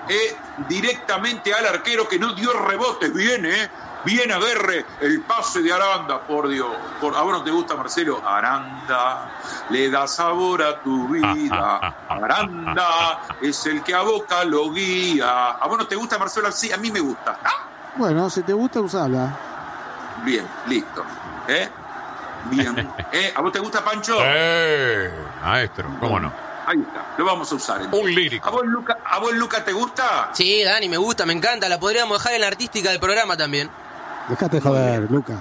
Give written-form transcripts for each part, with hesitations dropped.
directamente al arquero que no dio rebotes. Bien Aguerre, el pase de Aranda, por Dios. ¿A vos no te gusta, Marcelo? Aranda le da sabor a tu vida. Aranda es el que a Boca lo guía. ¿A vos no te gusta, Marcelo? Sí, a mí me gusta. Bueno, si te gusta, usala. Bien, listo. Bien. ¿A vos te gusta, Pancho? Maestro, ¿cómo no? Ahí está, lo vamos a usar. Entonces. Un lírico. ¿A vos, Luca, te gusta? Sí, Dani, me gusta, me encanta. La podríamos dejar en la artística del programa también. Dejate joder, Luca.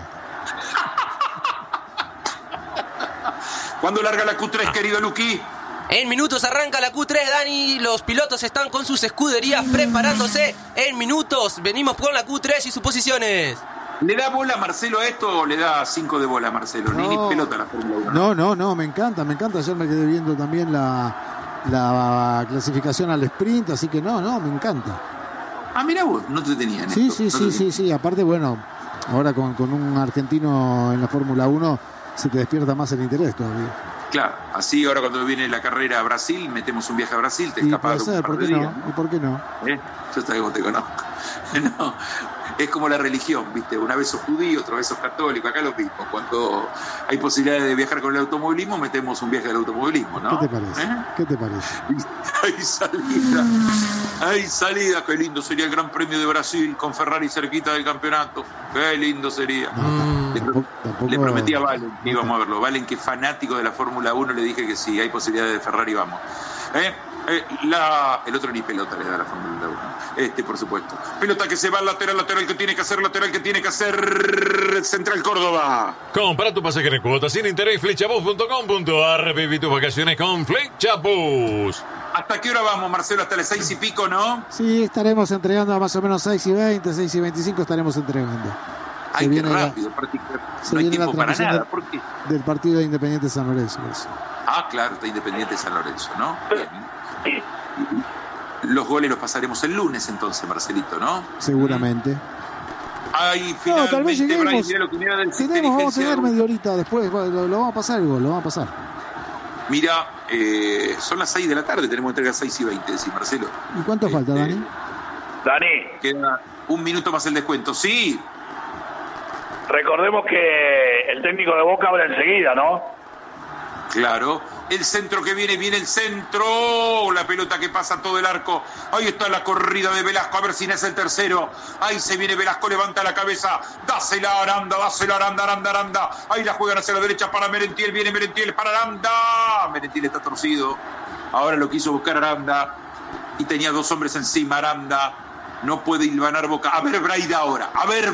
¿Cuándo larga la Q3, querido Luqui? En minutos arranca la Q3, Dani. Los pilotos están con sus escuderías preparándose. En minutos venimos con la Q3 y sus posiciones. ¿Le da bola, Marcelo, a esto o le da 5 de bola, Marcelo? No. Ni pelota a la Fórmula 1. No, me encanta. Ayer me quedé viendo también la clasificación al sprint, así que no, me encanta. Ah, mira vos, no te tenían Sí. Aparte, bueno, ahora con un argentino en la Fórmula 1 se te despierta más el interés todavía. Claro, así ahora cuando viene la carrera a Brasil, metemos un viaje a Brasil, te escapas un par de días, ¿no? ¿Y por qué no? Yo sabía cómo te conozco. No, es como la religión, ¿viste? Una vez sos judío, otra vez sos católico, acá lo mismo. Cuando hay posibilidades de viajar con el automovilismo, metemos un viaje al automovilismo, ¿no? ¿Qué te parece? Hay salida, qué lindo sería el Gran Premio de Brasil con Ferrari cerquita del campeonato. Qué lindo sería. Le prometí a Valen que íbamos a verlo. Valen, que es fanático de la Fórmula 1, le dije que sí, hay posibilidades de Ferrari, vamos. El otro ni pelota le da a la Fórmula 1. Por supuesto. Pelota que se va al lateral que tiene que hacer Central Córdoba. Compra tu pasaje en cuotas sin interés, flechabus.com.ar. Viví tus vacaciones con Flechabus. ¿Hasta qué hora vamos, Marcelo? ¿Hasta las 6 y pico, no? Sí, estaremos entregando a más o menos 6:20, 6:25 estaremos entregando. Ay, qué rápido. No hay tiempo para nada. ¿Por qué? Del partido de Independiente San Lorenzo. Eso. Ah, claro, está Independiente San Lorenzo, ¿no? Bien. Los goles los pasaremos el lunes entonces, Marcelito, ¿no? Seguramente. Ay, finalmente, tal vez lleguemos. Vamos a tener media horita después. Lo vamos a pasar el gol, lo vamos a pasar. Mira, son las 6 de la tarde, tenemos que entregar 6:20, sí, Marcelo. ¿Y cuánto falta, Dani? Queda un minuto más el descuento, sí. Recordemos que el técnico de Boca habla enseguida, ¿no? Claro, el centro que viene el centro, la pelota que pasa todo el arco, ahí está la corrida de Velasco, a ver si no es el tercero, ahí se viene Velasco, levanta la cabeza, dásela a Aranda, Aranda, ahí la juegan hacia la derecha para Merentiel, viene Merentiel para Aranda, Merentiel está torcido, ahora lo quiso buscar Aranda, y tenía dos hombres encima, Aranda, no puede hilvanar Boca, a ver Braida ahora,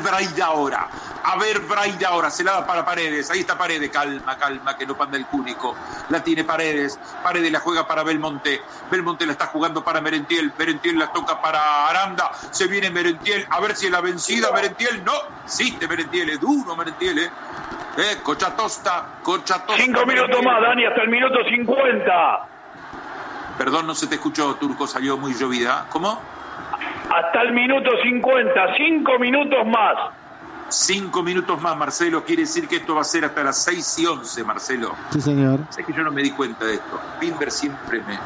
se la da para Paredes, ahí está Paredes, calma, que no panda el cúnico, la tiene Paredes la juega para Belmonte la está jugando para Merentiel la toca para Aranda, se viene Merentiel, a ver si es la vencida, Merentiel, no, existe Merentiel, es duro Merentiel, Cochatosta. 5 minutos más, Dani, hasta el minuto 50. Perdón, no se te escuchó, Turco, salió muy llovida, ¿cómo? Hasta el minuto 50, 5 minutos más. 5 minutos más, Marcelo, quiere decir que esto va a ser hasta las 6:11, Marcelo. Sí, señor. Sé que yo no me di cuenta de esto. Pimber siempre me...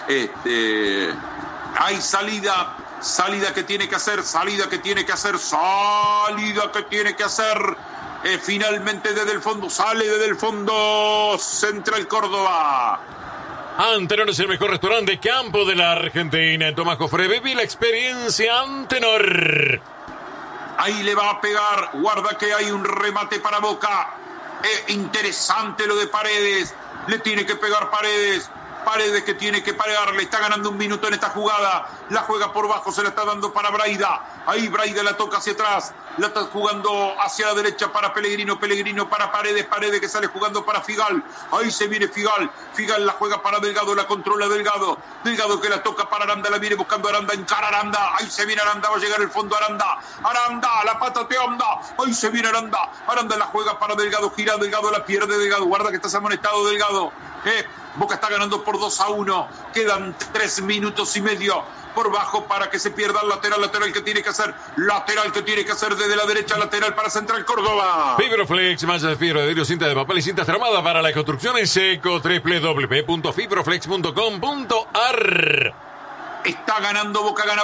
Hay salida que tiene que hacer, finalmente desde el fondo, sale desde el fondo Central Córdoba. Antenor es el mejor restaurante de campo de la Argentina. En Tomás Jofre, viví la experiencia Antenor. Ahí le va a pegar, guarda que hay un remate para Boca. Interesante lo de Paredes, le tiene que pegar Paredes que tiene que parar, le está ganando un minuto en esta jugada, la juega por bajo, se la está dando para Braida, ahí Braida la toca hacia atrás, la está jugando hacia la derecha para Pellegrino para Paredes que sale jugando para Figal, ahí se viene Figal la juega para Delgado, la controla Delgado que la toca para Aranda, la viene buscando Aranda, encara Aranda, ahí se viene Aranda, va a llegar el fondo Aranda, la pata te anda, ahí se viene Aranda la juega para Delgado, gira Delgado, la pierde Delgado, guarda que estás amonestado Delgado, Boca está ganando por 2-1, quedan 3 minutos y medio por bajo para que se pierda el lateral que tiene que hacer desde la derecha, lateral para Central Córdoba. Fibroflex, malla de fibra de vidrio, cinta de papel y cinta tramada para la construcción en seco, www.fibroflex.com.ar. Está ganando Boca, gana